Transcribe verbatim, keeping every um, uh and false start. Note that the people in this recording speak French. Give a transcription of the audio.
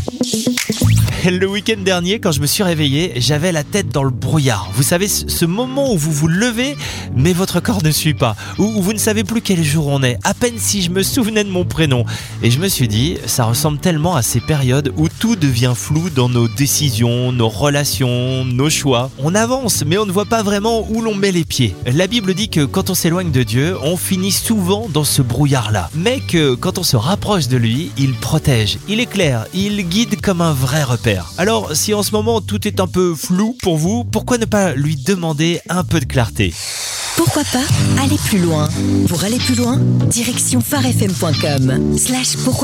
Le week-end dernier, quand je me suis réveillé, j'avais la tête dans le brouillard. Vous savez, ce moment où vous vous levez, mais votre corps ne suit pas. Où vous ne savez plus quel jour on est. À peine si je me souvenais de mon prénom. Et je me suis dit, ça ressemble tellement à ces périodes où tout devient flou dans nos décisions, nos relations, nos choix. On avance, mais on ne voit pas vraiment où l'on met les pieds. La Bible dit que quand on s'éloigne de Dieu, on finit souvent dans ce brouillard-là. Mais que quand on se rapproche de lui, il protège, il éclaire, il guide comme un vrai repère. Alors, si en ce moment tout est un peu flou pour vous, pourquoi ne pas lui demander un peu de clarté ? Pourquoi pas aller plus loin ? Pour aller plus loin, direction phare f m point com slash pourquoi